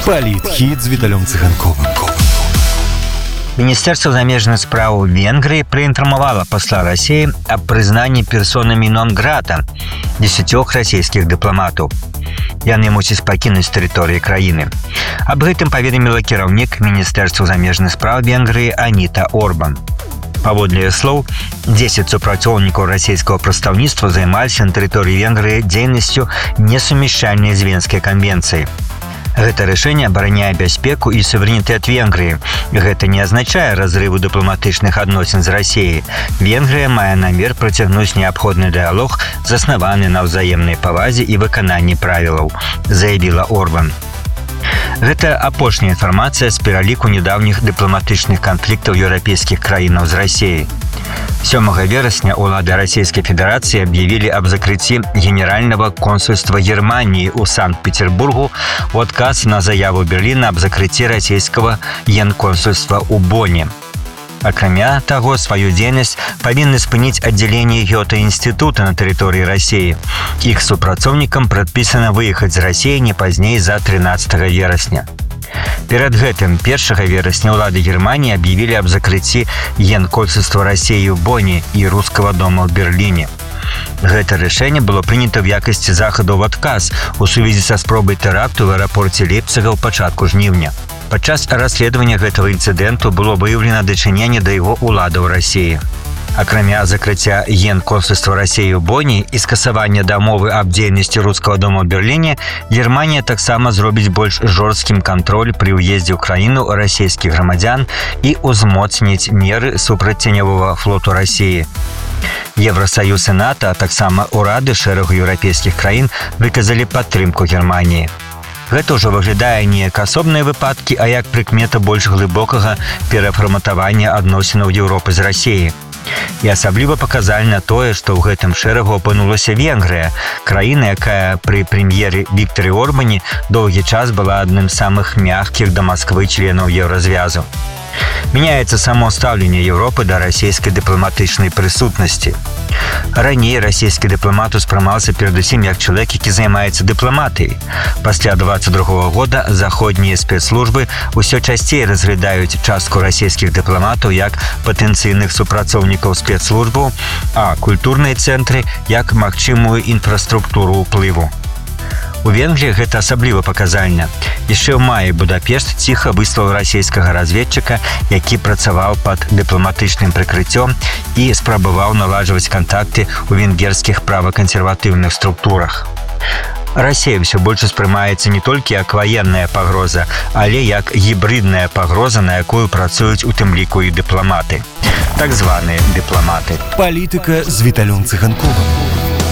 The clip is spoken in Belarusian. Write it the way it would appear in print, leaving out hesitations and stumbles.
Палітхід з Віталем Циганковым. Міністерство замежных спраў Венгрыі праінфармавала пасла Расіі аб прызнанні персонамі нон-грата 10 расійскіх дыпламатаў. Яны мусяць пакінуць тэрыторыі краіны. Аб гэтым паведаміла кіраўнік Міністэрства замежных спраў Венгрыі Аніта Орбан. Паводле яе слоў, 10 супрацоўнікаў расійскага прадстаўніцтва займаліся на тэрыторыі Венгрыі дзейнасцю несумяшчальнай з Венскай канвенцыяй. Гэта рашэнне абараняе бяспеку і суверэнітэт Венгрыі. Гэта не азначае разрыву дыпламатычных адносін з Расіяй. Венгрыя мае намер працягнуць неабходны дыялог, заснаваны на ўзаемнай павазе і выкананні правілаў, заявіла Орбан. Гэта апошняя інфармацыя з пераліку нядаўніх дыпламатычных канфліктаў еўрапейскіх краінаў з Расіяй. 7 верасня улады Расійскай Федэрацыі аб'явілі аб закрыцці генеральнага консульства Германіі ў Санкт-Петербургу у адказ на заяву Берліна аб закрыцці расійскага генконсульства ў Бонне. Акрамя таго, сваю дзейнасць павінны спыніць аддзяленне Гёте-інстытута на тэрыторыі Расіі. Іх супрацоўнікам прадпісана выехаць з Расіі не пазней за 13 верасня. Перад гэтым 1 верасня ўлады Германіі аб'явілі аб закрыцці генконсульства Расіі ў Бонне і рускага дома ў Берліне. Гэта рашэнне было прынята ў якасці захаду ў адказ у сувязі са спробай тэракту в аэрапорце Лейпціга ў пачатку жніўня. Падчас расследавання гэтага інцыдэнту было выяўлена дачыненне да яго уладаў Расіі. Акрамя закрыцця генконсульства Расіі ў Бонне і скасавання дамовы аб дзейнасці рускага дома ў Берліне, Германія таксама зробіць больш жорсткім кантроль пры ўездзе ў краіну расійскіх грамадзян і ўзмоцніць меры супраць ценявога флоту Расіі. Еўрасаюз і НАТО, а таксама ўрады шэрагу еўрапейскіх краін выказалі падтрымку Германіі. Гэта ўжо выглядае не як асобныя выпадкі, а як прыкмета больш глыбокага перафарматавання адносінаў Еўропы з Расіяй. І асабліва паказальна тое, што ў гэтым шэрагу апынулася Венгрыя, краіна, якая пры прэм'еры Віктары Орбане доўгі час была адным з самых мяккіх да Масквы членаў Еўразвязу. Мяняецца само стаўленне Еўропы да расійскай дыпламатычнай прысутнасці. Раней расійскі дыпламат успрымаўся перадусім як чалавек, які займаецца дыпламатыяй. Пасля 22 года заходнія спецслужбы ўсё часцей разглядаюць частку расійскіх дыпламатаў як патэнцыйных супрацоўнікаў спецслужбаў, а культурныя цэнтры як магчымую інфраструктуру ўплыву. У Венгрыі гэта асабліва паказальна. Яшчэ ў маі Будапешт ціха выслаў расійскага разведчыка, які працаваў пад дыпламатычным прыкрыццём і спрабаваў наладжваць кантакты ў венгерскіх правакансерватыўных структурах. Расія ўсё больш успрымаецца не толькі як ваенная пагроза, але як гібридная пагроза, на якую працуюць у тым ліку і дыпламаты. Так званыя дыпламаты. Палітыка з Віталем Циганковым.